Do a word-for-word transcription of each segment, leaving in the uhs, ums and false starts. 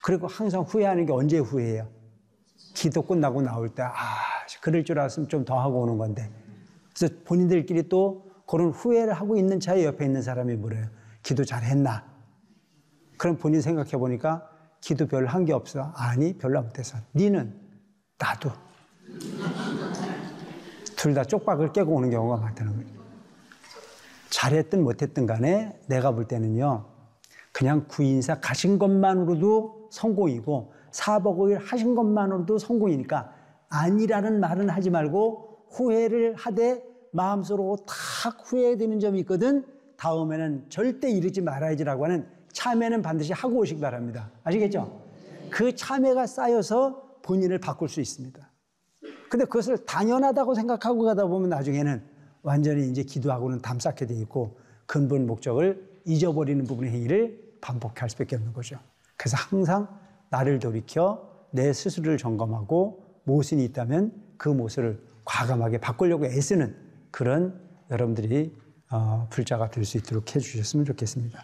그리고 항상 후회하는 게 언제 후회해요? 기도 끝나고 나올 때, 아, 그럴 줄 알았으면 좀 더 하고 오는 건데. 그래서 본인들끼리 또 그런 후회를 하고 있는 차에 옆에 있는 사람이 물어요. 기도 잘했나? 그럼 본인 생각해 보니까 기도 별로 한 게 없어. 아니, 별로 못해서. 니는? 나도. 둘 다 쪽박을 깨고 오는 경우가 많다는 거예요. 잘했든 못했든 간에 내가 볼 때는요, 그냥 구인사 가신 것만으로도 성공이고 사복오일 하신 것만으로도 성공이니까 아니라는 말은 하지 말고 후회를 하되 마음속으로 탁 후회되는 점이 있거든. 다음에는 절대 이러지 말아야지라고 하는 참회는 반드시 하고 오시기 바랍니다. 아시겠죠? 그 참회가 쌓여서 본인을 바꿀 수 있습니다. 근데 그것을 당연하다고 생각하고 가다 보면 나중에는 완전히 이제 기도하고는 담쌓게 돼 있고 근본 목적을 잊어버리는 부분의 행위를 반복할 수밖에 없는 거죠. 그래서 항상 나를 돌이켜 내 스스로를 점검하고 모순이 있다면 그 모습을 과감하게 바꾸려고 애쓰는 그런 여러분들이 어, 불자가 될 수 있도록 해주셨으면 좋겠습니다.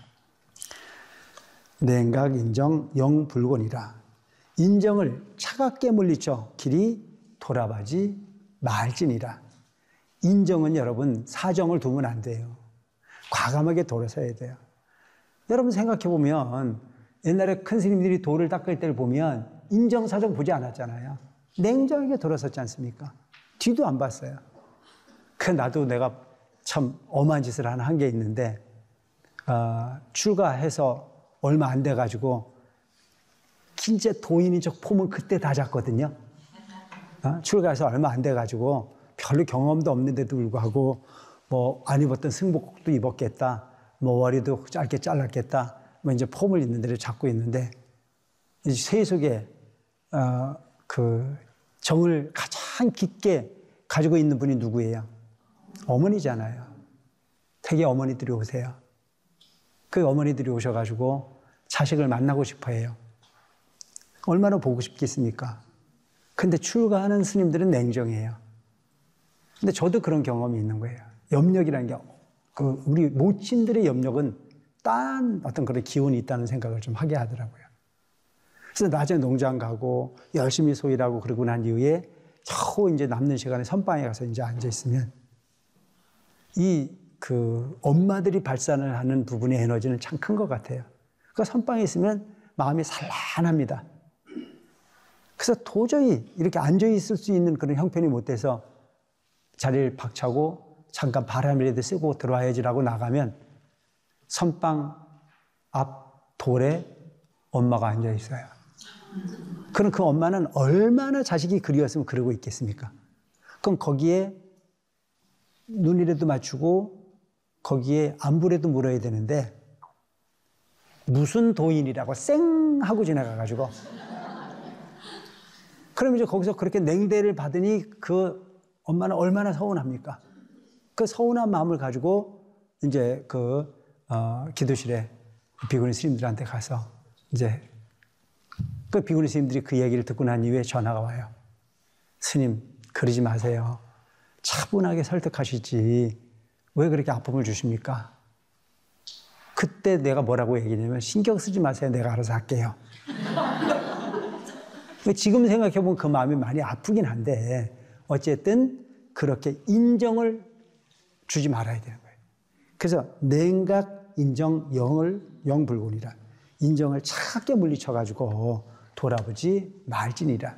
냉각 인정 영불곤이라. 인정을 차갑게 물리쳐 길이 돌아가지 말지니라. 인정은 여러분 사정을 두면 안 돼요. 과감하게 돌아서야 돼요. 여러분 생각해 보면 옛날에 큰 스님들이 돌을 닦을 때를 보면 인정사정 보지 않았잖아요. 냉정하게 돌아섰지 않습니까? 뒤도 안 봤어요. 그 나도 내가 참 엄한 짓을 하나 한 게 있는데 어, 출가해서 얼마 안 돼가지고 진짜 도인인 척 폼은 그때 다 잡거든요. 어? 출가해서 얼마 안 돼가지고 별로 경험도 없는데도 불구하고 뭐 안 입었던 승복도 입었겠다. 뭐 머리도 짧게 잘랐겠다. 뭐 이제 폼을 있는 데를 잡고 있는데 이 세속에 어, 그 정을 가장 깊게 가지고 있는 분이 누구예요? 어머니잖아요. 되게 어머니들이 오세요. 그 어머니들이 오셔가지고 자식을 만나고 싶어 해요. 얼마나 보고 싶겠습니까? 근데 출가하는 스님들은 냉정해요. 근데 저도 그런 경험이 있는 거예요. 염력이라는 게, 그 우리 모친들의 염력은 딴 어떤 그런 기운이 있다는 생각을 좀 하게 하더라고요. 그래서 낮에 농장 가고 열심히 소일하고 그러고 난 이후에 겨우 이제 남는 시간에 선방에 가서 이제 앉아 있으면 이 그 엄마들이 발산을 하는 부분의 에너지는 참 큰 것 같아요. 그러니까 선방에 있으면 마음이 산란합니다. 그래서 도저히 이렇게 앉아 있을 수 있는 그런 형편이 못 돼서 자리를 박차고 잠깐 바람이라도 쐬고 들어와야지라고 나가면 선방 앞 돌에 엄마가 앉아 있어요. 그럼 그 엄마는 얼마나 자식이 그리웠으면 그러고 있겠습니까? 그럼 거기에 눈이라도 맞추고 거기에 안부라도 물어야 되는데 무슨 도인이라고 쌩 하고 지나가가지고 그럼 이제 거기서 그렇게 냉대를 받으니 그 엄마는 얼마나 서운합니까? 그 서운한 마음을 가지고 이제 그 어, 기도실에 비구니 스님들한테 가서 이제 그 비구니 스님들이 그 얘기를 듣고 난 이후에 전화가 와요. 스님, 그러지 마세요. 차분하게 설득하시지 왜 그렇게 아픔을 주십니까? 그때 내가 뭐라고 얘기했냐면 신경 쓰지 마세요. 내가 알아서 할게요. 지금 생각해보면 그 마음이 많이 아프긴 한데 어쨌든 그렇게 인정을 주지 말아야 되는 거예요. 그래서 냉각 인정 영을 영불곤이라. 인정을 차갑게 물리쳐가지고 돌아보지 말지니라.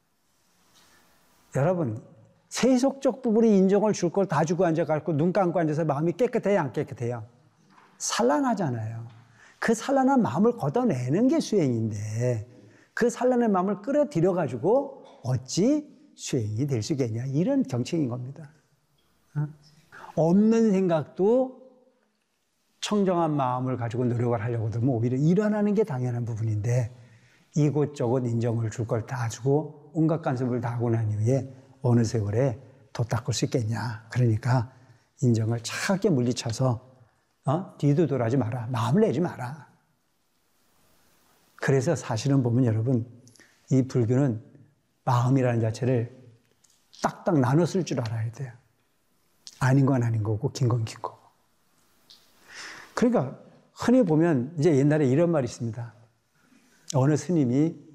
여러분 세속적 부분이 인정을 줄 걸 다 주고 앉아갖고 눈 감고 앉아서 마음이 깨끗해요? 안 깨끗해요? 산란하잖아요. 그 산란한 마음을 걷어내는 게 수행인데 그 산란한 마음을 끌어들여가지고 어찌 수행이 될 수 있겠냐. 이런 경칭인 겁니다. 어? 없는 생각도 청정한 마음을 가지고 노력을 하려고 들면 오히려 일어나는 게 당연한 부분인데 이곳저곳 인정을 줄 걸 다 주고 온갖 간섭을 다 하고 난 이후에 어느 세월에 도 닦을 수 있겠냐. 그러니까 인정을 차갑게 물리쳐서 어? 뒤도 돌아지 마라. 마음을 내지 마라. 그래서 사실은 보면 여러분 이 불교는 마음이라는 자체를 딱딱 나눠 쓸 줄 알아야 돼요. 아닌 건 아닌 거고 긴 건 긴 거고. 그러니까 흔히 보면 이제 옛날에 이런 말이 있습니다. 어느 스님이